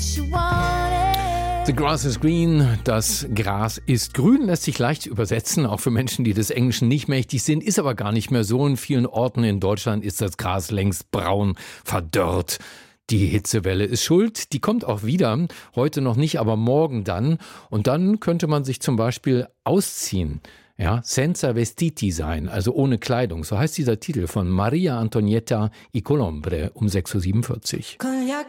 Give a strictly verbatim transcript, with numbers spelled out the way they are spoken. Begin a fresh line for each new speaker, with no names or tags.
The grass is green, das Gras ist grün, lässt sich leicht übersetzen, auch für Menschen, die des Englischen nicht mächtig sind, ist aber gar nicht mehr so. In vielen Orten in Deutschland ist das Gras längst braun, verdörrt. Die Hitzewelle ist schuld, die kommt auch wieder, heute noch nicht, aber morgen dann. Und dann könnte man sich zum Beispiel ausziehen, ja, senza vestiti sein, also ohne Kleidung. So heißt dieser Titel von Maria Antonietta i Colombre um sechs Uhr siebenundvierzig.
Con gli